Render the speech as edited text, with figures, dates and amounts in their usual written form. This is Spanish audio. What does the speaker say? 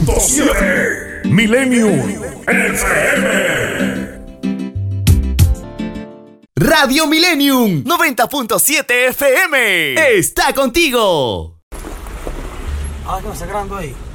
90.7 Millennium FM. Radio Millennium 90.7 FM está contigo. ¿Qué va sangrando ahí?